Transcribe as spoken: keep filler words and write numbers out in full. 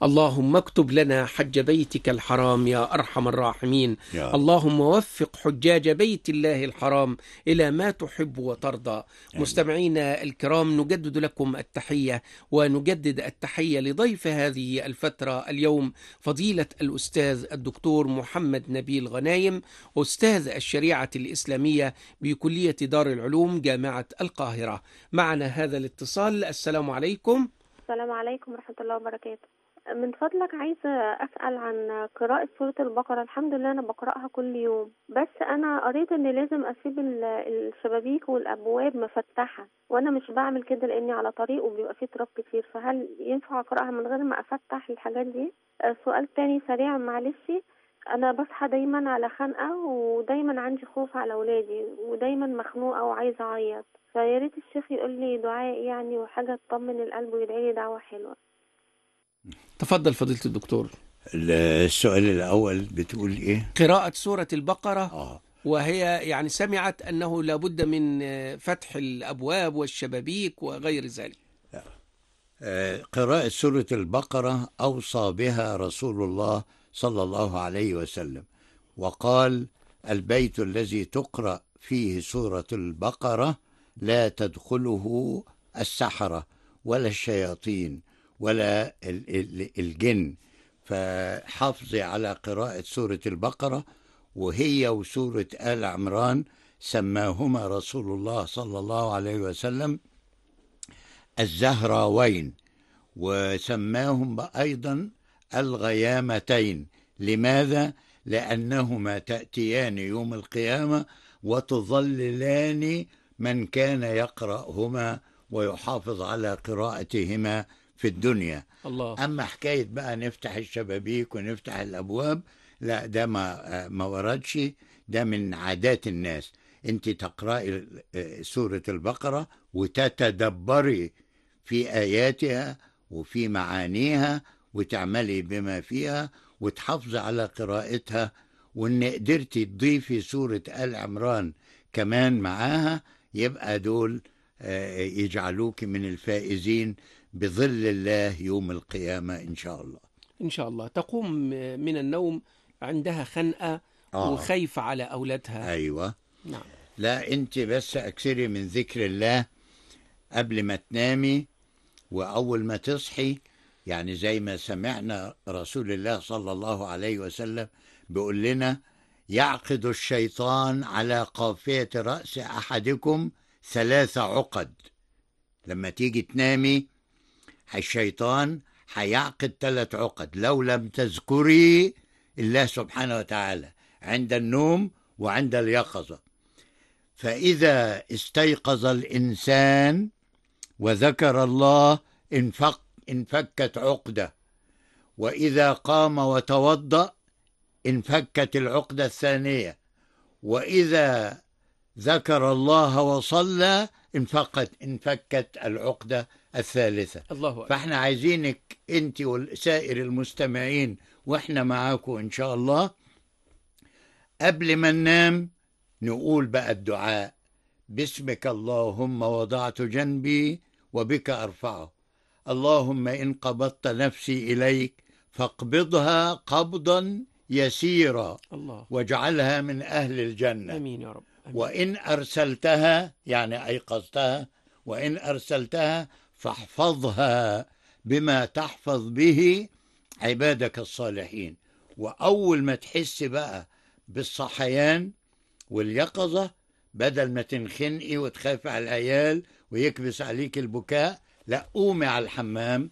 اللهم اكتب لنا حج بيتك الحرام يا أرحم الراحمين. يا اللهم وفق حجاج بيت الله الحرام إلى ما تحب وترضى. مستمعينا الكرام، نجدد لكم التحية ونجدد التحية لضيف هذه الفترة اليوم فضيلة الأستاذ الدكتور محمد نبيل غنايم، أستاذ الشريعة الإسلامية بكلية دار العلوم جامعة القاهرة. معنا هذا الاتصال. السلام عليكم. السلام عليكم ورحمة الله وبركاته. من فضلك عايزة أسأل عن قراءة سورة البقرة. الحمد لله أنا بقرأها كل يوم، بس أنا قريت إن لازم أسيب الشبابيك والأبواب مفتحة، وأنا مش بعمل كده لأني على طريق وبيبقى فيه تراب كتير، فهل ينفع أقرأها من غير ما أفتح الحاجات دي؟ سؤال تاني سريع معلش، أنا بصحى دايما على خنقة ودايما عندي خوف على أولادي ودايما مخنوقة وعايزة أعيط، فياريت الشيخ يقول لي دعاء يعني وحاجة تطمن القلب ويدعي لي دعوة حلوة. تفضل فضيلة الدكتور. السؤال الأول بتقول إيه؟ قراءة سورة البقرة. آه. وهي يعني سمعت أنه لابد من فتح الأبواب والشبابيك وغير ذلك. آه، قراءة سورة البقرة أوصى بها رسول الله صلى الله عليه وسلم، وقال: البيت الذي تقرأ فيه سورة البقرة لا تدخله السحرة ولا الشياطين ولا الجن، فحافظي على قراءة سورة البقرة. وهي وسورة آل عمران سماهما رسول الله صلى الله عليه وسلم الزهراوين، وسماهم أيضا الغيامتين. لماذا؟ لأنهما تأتيان يوم القيامة وتظللان من كان يقرأهما ويحافظ على قراءتهما في الدنيا. الله. أما حكاية بقى نفتح الشبابيك ونفتح الأبواب، لا، ده ما ما وردش، ده من عادات الناس. أنت تقرأي سورة البقرة وتتدبري في آياتها وفي معانيها وتعملي بما فيها وتحافظي على قراءتها، وإن قدرتي تضيفي سورة آل عمران كمان معاها، يبقى دول يجعلوك من الفائزين بظل الله يوم القيامة إن شاء الله. إن شاء الله. تقوم من النوم عندها خنقة آه. وخايفة على أولادها. أيوة. نعم. لا، أنت بس أكثري من ذكر الله قبل ما تنامي وأول ما تصحي، يعني زي ما سمعنا رسول الله صلى الله عليه وسلم بيقول لنا: يعقد الشيطان على قافية رأس أحدكم ثلاث عقد. لما تيجي تنامي الشيطان هيعقد ثلاث عقد لو لم تذكري الله سبحانه وتعالى عند النوم وعند اليقظة. فإذا استيقظ الإنسان وذكر الله انفك انفكت عقدة، وإذا قام وتوضأ انفكت العقدة الثانية، وإذا ذكر الله وصلى انفكت انفكت العقدة الثالثة. الله أكبر. فاحنا عايزينك انت وسائر المستمعين واحنا معاكم ان شاء الله قبل ما ننام نقول بقى الدعاء: باسمك اللهم وضعت جنبي وبك أرفعه، اللهم إن قبضت نفسي إليك فاقبضها قبضا يسيرا الله. واجعلها من أهل الجنة. أمين يا رب. أمين. وإن أرسلتها، يعني أيقظتها، وإن أرسلتها فاحفظها بما تحفظ به عبادك الصالحين. وأول ما تحس بقى بالصحيان واليقظة، بدل ما تنخنقي وتخافي على العيال ويكبس عليك البكاء، لا، قومي على الحمام